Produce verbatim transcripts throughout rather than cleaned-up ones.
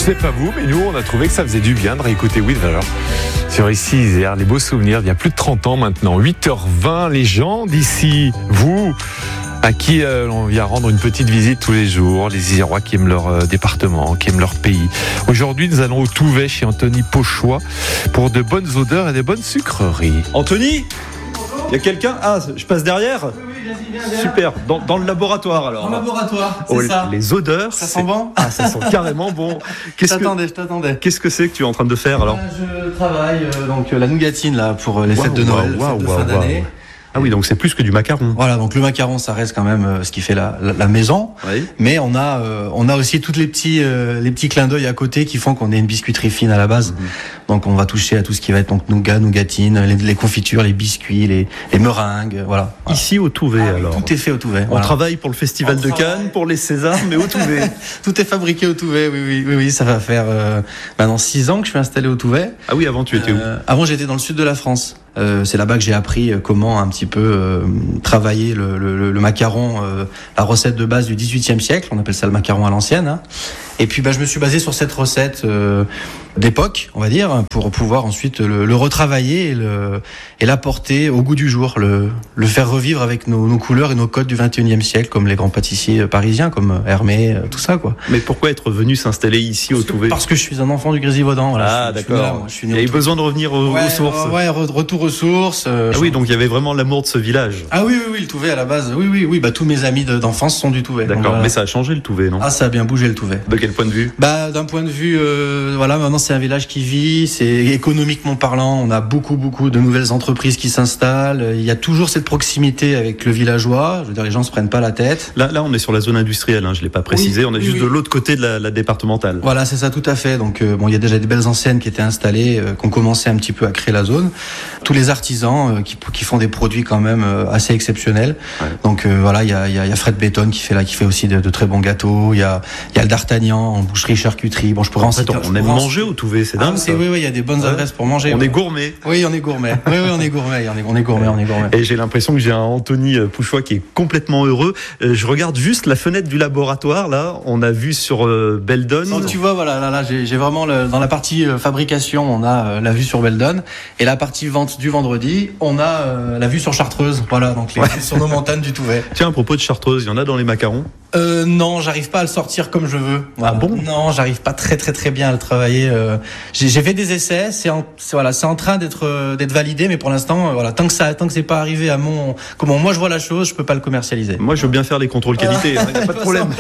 sais pas vous, mais nous, on a trouvé que ça faisait du bien de réécouter Weather sur Ici Isère, les beaux souvenirs d'il y a plus de trente ans maintenant. huit heures vingt, les gens d'ici, vous, à qui euh, on vient rendre une petite visite tous les jours, les Isérois qui aiment leur euh, département, qui aiment leur pays. Aujourd'hui, nous allons au Touvet chez Anthony Pochois pour de bonnes odeurs et de bonnes sucreries. Anthony ? Il y a quelqu'un ? Ah, je passe derrière ? Oui, oui, vas-y, viens, viens. Super, dans, dans le laboratoire alors. Dans le laboratoire, c'est Oh, ça. Les odeurs. Ça c'est... sent bon ? Ah, ça sent carrément bon. Je Qu'est-ce t'attendais, que... je t'attendais. Qu'est-ce que c'est que tu es en train de faire alors ? Là, je travaille euh, donc euh, la nougatine là pour euh, les Wow, fêtes de Noël, wow, fêtes de wow, fin wow. d'année. Ah oui, donc c'est plus que du macaron. Voilà, donc le macaron, ça reste quand même euh, ce qui fait la, la, la maison. Oui. Mais on a, euh, on a aussi tous les petits, euh, les petits clins d'œil à côté qui font qu'on ait une biscuiterie fine à la base. Mm-hmm. Donc on va toucher à tout ce qui va être donc nougat, nougatine, les, les confitures, les biscuits, les, les meringues, voilà. Ici au Touvet Ah, alors. Tout est fait au Touvet. On Voilà. travaille pour le Festival On de travaille. Cannes, pour les Césars, mais au Touvet. Tout est fabriqué au Touvet, oui, oui, oui, oui. Ça va faire euh, maintenant six ans que je suis installé au Touvet. Ah oui, avant tu étais Euh, avant, j'étais dans le sud de la France. Euh, c'est là-bas que j'ai appris euh, comment un petit peu euh, travailler le, le, le macaron, euh, la recette de base du dix-huitième siècle. On appelle ça le macaron à l'ancienne. Hein. Et puis, bah, je me suis basé sur cette recette euh, d'époque, on va dire, pour pouvoir ensuite le, le retravailler et, le, et l'apporter au goût du jour, le, le faire revivre avec nos, nos couleurs et nos codes du vingt et unième siècle, comme les grands pâtissiers parisiens, comme Hermé, euh, tout ça, quoi. Mais pourquoi être venu s'installer ici au Parce que, Touvet ? parce que je suis un enfant du Grésivaudan. Voilà. Ah Je suis- je suis né là, d'accord. moi. Je suis Il né y au avait besoin de revenir aux, Ouais, aux sources. ouais, re- retour aux sources. euh, Ah oui, donc il y avait vraiment l'amour de ce village. Ah oui, oui, oui, le Touvet à la base. Oui, oui, oui. Bah tous mes amis de- d'enfance sont du Touvet. Donc, D'accord, voilà. mais ça a changé le Touvet, non ? Ah, ça a bien bougé le Touvet. De quel point de vue ? Bah d'un point de vue, euh, voilà, maintenant c'est un village qui vit. C'est économiquement parlant, on a beaucoup, beaucoup de nouvelles entreprises qui s'installent. Il y a toujours cette proximité avec le villageois. Je veux dire, les gens se prennent pas la tête. Là, là, on est sur la zone industrielle, hein, je l'ai pas précisé. Oui, on est oui, juste oui. de l'autre côté de la, la départementale. Voilà, c'est ça, tout à fait. Donc, euh, bon, il y a déjà des belles enseignes qui étaient installées, euh, qui ont commencé un petit peu à créer la zone. Tous les artisans euh, qui, qui font des produits quand même euh, assez exceptionnels. Ouais. Donc, euh, voilà, il y a, il y, a, il y a Fred Béton qui fait là, qui fait aussi de, de très bons gâteaux. Il y a, il y a le D'Artagnan en boucherie charcuterie. Bon, je pourrais en citer. Attends, je on aime pourrais en- manger au Touvet, c'est Ah, dingue. c'est, ça. oui, oui, il y a des bonnes Ouais. adresses pour manger. On ouais. est gourmet. Oui, on est gourmet. Oui, oui, on est gourmet. On est, on est gourmet, on est gourmet. Et j'ai l'impression que j'ai un Anthony Pochois qui est complètement heureux. Euh, je regarde juste la fenêtre du laboratoire, là. On a vu sur euh, Beldon. Donc, tu vois, voilà, là, là, j'ai, j'ai vraiment le, dans la partie euh, fabrication, on a euh, la vue sur Beldon, et la partie vente du vendredi, on a euh, la vue sur Chartreuse. Voilà, donc les, Ouais. sur nos montagnes du Touvet. Tiens, à propos de Chartreuse, il y en a dans les macarons. Euh, non, j'arrive pas à le sortir comme je veux. Voilà. Ah bon ? Non, j'arrive pas très très très bien à le travailler. Euh, j'ai, j'ai fait des essais, c'est, en, c'est voilà, c'est en train d'être euh, d'être validé, mais pour l'instant, euh, voilà, tant que ça, tant que c'est pas arrivé à mon, comment moi je vois la chose, je peux pas le commercialiser. Moi, je veux bien faire les contrôles qualité, il n'y a pas de problème.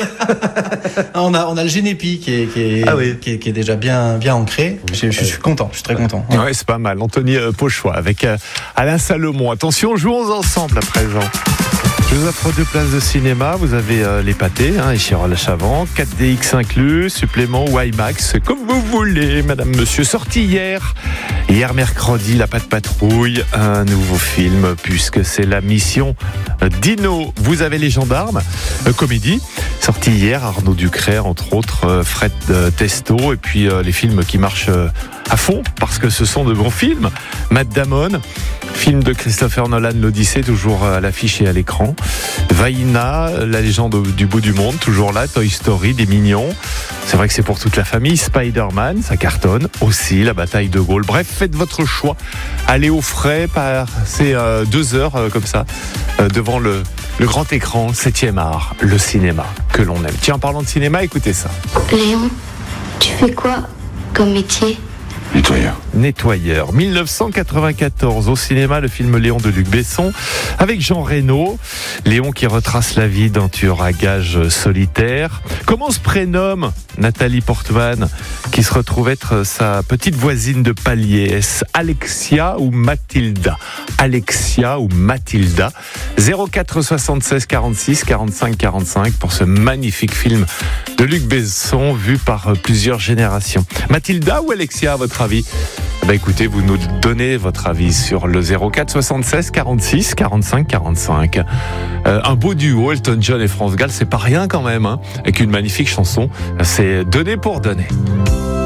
on a on a le Génépi qui est qui est, Ah oui. qui est qui est déjà bien bien ancré. Je, je, je suis content, je suis très content. Ouais, c'est pas mal. Anthony euh, Pochois avec euh, Alain Salomon. Attention, jouons ensemble à présent. Je vous offre deux places de cinéma. Vous avez euh, les pâtés, hein, et Chiral Chavant, quatre D X inclus, supplément ou IMAX, comme vous voulez, madame, monsieur. Sorti hier, hier mercredi, La Patte Patrouille, un nouveau film, puisque c'est la mission Dino. Vous avez Les Gendarmes, euh, comédie, sorti hier, Arnaud Ducret, entre autres, euh, Fred euh, Testo, et puis euh, les films qui marchent euh, à fond, parce que ce sont de bons films. Matt Damon, film de Christopher Nolan, l'Odyssée, toujours à l'affiche et à l'écran. Vaina, La légende du bout du monde, toujours là. Toy Story, des mignons. C'est vrai que c'est pour toute la famille. Spider-Man, ça cartonne aussi. La bataille de Gaulle. Bref, faites votre choix. Allez au frais, passez euh, deux heures euh, comme ça euh, devant le, le grand écran, le septième art, le cinéma que l'on aime. Tiens, en parlant de cinéma, écoutez ça. Léon, tu fais quoi comme métier ? Nettoyeur. Nettoyeur. dix-neuf cent quatre-vingt-quatorze, au cinéma, le film Léon de Luc Besson, avec Jean Reno. Léon qui retrace la vie d'un tueur à gages solitaire. Comment se prénomme Nathalie Portman, qui se retrouve être sa petite voisine de palier? Est-ce Alexia ou Mathilda? Alexia ou Mathilda? zéro quatre soixante-seize quarante-six quarante-cinq quarante-cinq pour ce magnifique film de Luc Besson, vu par plusieurs générations. Mathilda ou Alexia, à votre avis? Bah écoutez, vous nous donnez votre avis sur le zéro quatre soixante-seize quarante-six quarante-cinq quarante-cinq. Euh, un beau duo, Elton John et France Gall, c'est pas rien quand même, hein, avec une magnifique chanson. C'est donné pour donner.